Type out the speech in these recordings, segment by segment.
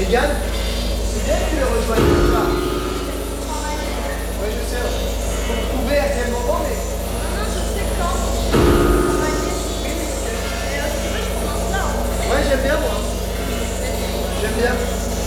Mégane, c'est bien que tu les rejoignes comme ça. Ouais, je sais. Faut me trouver à quel moment, mais... Non, je sais quand. Travailler. Oui, si tu veux, je commence là. Ouais, j'aime bien, moi. J'aime bien.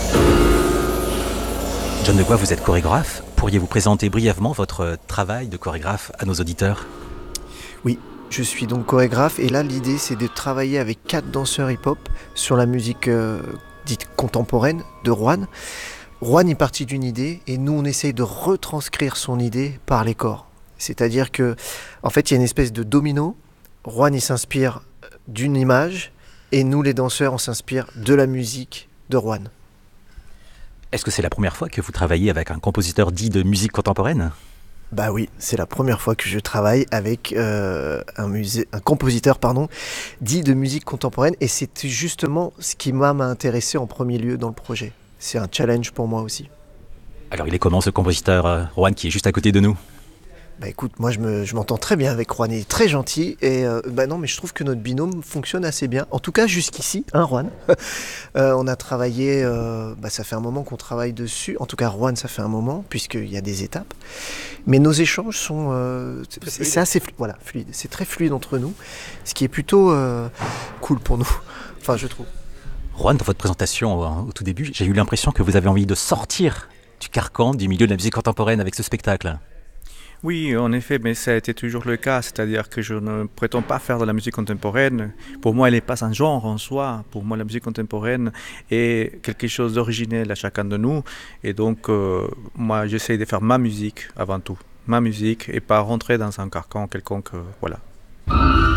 John Degois, vous êtes chorégraphe. Pourriez-vous présenter brièvement votre travail de chorégraphe à nos auditeurs ? Oui, je suis donc chorégraphe et là l'idée c'est de travailler avec 4 danseurs hip-hop sur la musique dite contemporaine de Juan. Juan est parti d'une idée et nous on essaye de retranscrire son idée par les corps. C'est-à-dire que en fait il y a une espèce de domino. Juan il s'inspire d'une image et nous les danseurs on s'inspire de la musique de Juan. Est-ce que c'est la première fois que vous travaillez avec un compositeur dit de musique contemporaine ? Bah oui, c'est la première fois que je travaille avec un compositeur dit de musique contemporaine et c'est justement ce qui m'a intéressé en premier lieu dans le projet. C'est un challenge pour moi aussi. Alors il est comment ce compositeur Juan qui est juste à côté de nous ? Bah écoute, moi je m'entends très bien avec Juan, il est très gentil et non mais je trouve que notre binôme fonctionne assez bien. En tout cas jusqu'ici, hein Juan. On a travaillé, ça fait un moment qu'on travaille dessus. En tout cas Juan ça fait un moment puisqu'il y a des étapes. Mais nos échanges sont c'est assez fluide. C'est très fluide entre nous, ce qui est plutôt cool pour nous. Enfin je trouve. Juan, dans votre présentation au tout début, j'ai eu l'impression que vous avez envie de sortir du carcan du milieu de la musique contemporaine avec ce spectacle. Oui, en effet, mais ça a été toujours le cas, c'est-à-dire que je ne prétends pas faire de la musique contemporaine. Pour moi, elle n'est pas un genre en soi. Pour moi, la musique contemporaine est quelque chose d'originel à chacun de nous. Et donc, moi, j'essaie de faire ma musique avant tout. Ma musique et pas rentrer dans un carcan quelconque, voilà.